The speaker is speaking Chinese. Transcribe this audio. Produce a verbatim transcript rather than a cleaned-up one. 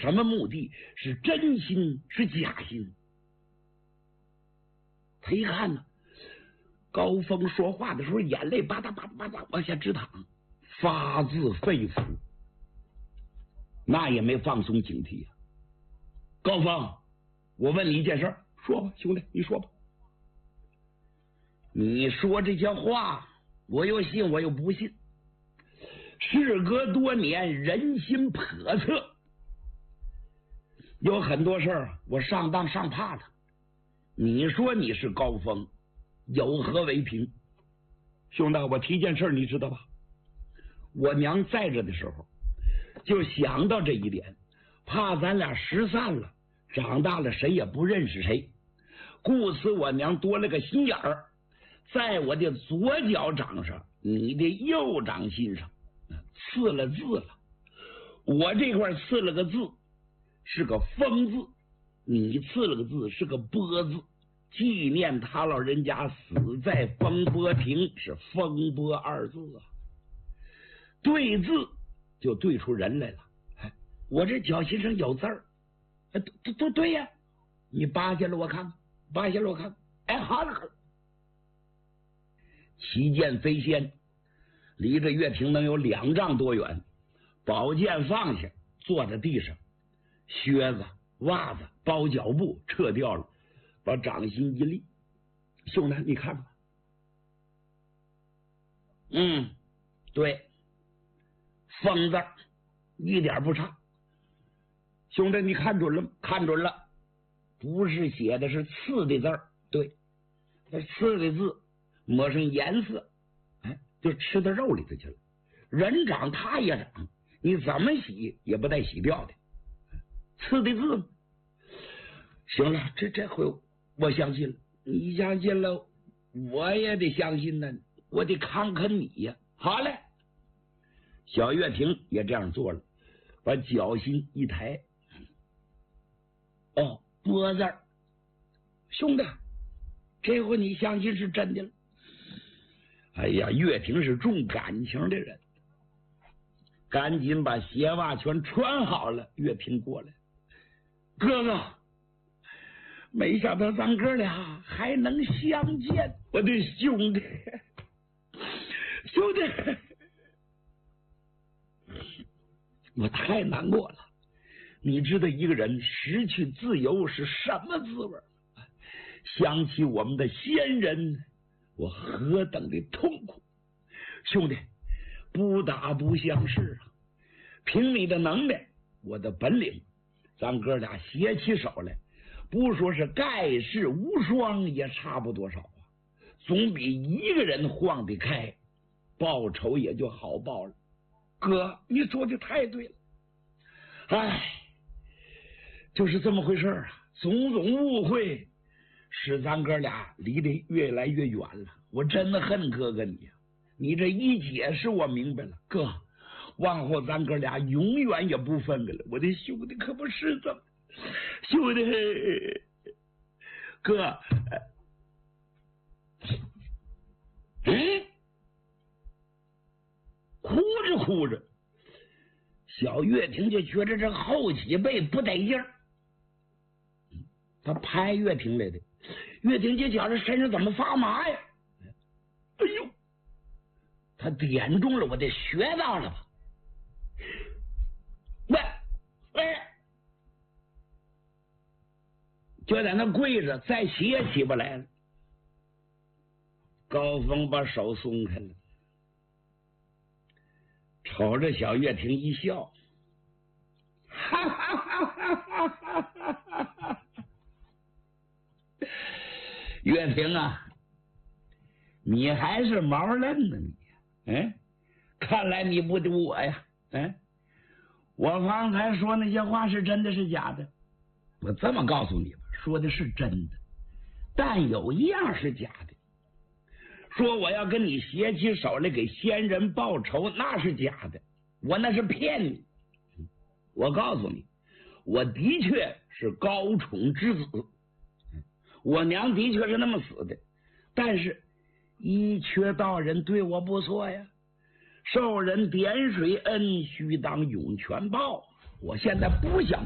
什么目的？是真心是假心？他一看呢，高峰说话的时候，眼泪吧嗒吧嗒吧嗒往下直淌，发自肺腑，那也没放松警惕呀、啊。高峰，我问你一件事，说吧，兄弟，你说吧。你说这些话，我又信，我又不信。事隔多年，人心叵测，有很多事儿我上当上怕的。你说你是高峰，有何为凭？兄弟，我提件事你知道吧？我娘在这的时候就想到这一点，怕咱俩失散了，长大了谁也不认识谁，故此我娘多了个心眼儿，在我的左脚掌上，你的右掌心上刺了字了。我这块刺了个字是个风字，你刺了个字是个波字，纪念他老人家死在风波亭，是风波二字啊。对字就对出人来了。哎，我这脚心上有字儿，哎，都都对呀，你扒下来我看看，扒下来我看看。哎，好了好了。旗剑飞仙，离着岳平能有两丈多远，宝剑放下，坐在地上，靴子、袜子、包脚布撤掉了，把掌心一立。兄弟，你看吧。嗯，对，风字一点不差。兄弟，你看准了吗？看准了，不是写的是刺的字儿，对，那刺的字抹上颜色，哎，就吃到肉里头去了。人长他也长，你怎么洗也不带洗掉的。刺的字，行了，这这回我相信了，你相信了，我也得相信呢，我得看看你呀。好嘞，小岳亭也这样做了，把脚心一抬。哦，波字儿，兄弟，这回你相信是真的了。哎呀，岳亭是重感情的人，赶紧把鞋袜全穿好了。岳平过来，哥哥，没想到咱哥俩还能相见，我的兄弟，兄弟，我太难过了。你知道一个人失去自由是什么滋味？想起我们的先人，我何等的痛苦！兄弟，不打不相识啊！凭你的能耐，我的本领，咱哥俩携起手来，不说是盖世无双，也差不多少啊！总比一个人晃得开，报仇也就好报了。哥，你说的太对了。哎，就是这么回事啊！种种误会使咱哥俩离得越来越远了。我真的恨哥哥你呀！你这一解释我明白了，哥，往后咱哥俩永远也不分开了。我的兄弟可不是这么，兄弟，哥，嗯，哭着哭着，小岳亭就觉着这后脊背不得劲儿，他拍岳亭来的，岳亭就觉着身上怎么发麻呀？哎呦，他点中了我的穴道了吧？喂喂，就在那跪着，再起也起不来了。高峰把手松开了，瞅着小岳亭一笑，哈哈哈哈哈哈！岳亭啊，你还是毛愣呢你，嗯，看来你不赌我呀，嗯，我方才说那些话是真的是假的？我这么告诉你吧，说的是真的，但有一样是假的。说我要跟你携起手来给先人报仇，那是假的，我那是骗你。我告诉你，我的确是高宠之子，我娘的确是那么死的，但是一缺道人对我不错呀，受人点水恩，须当涌泉报。我现在不想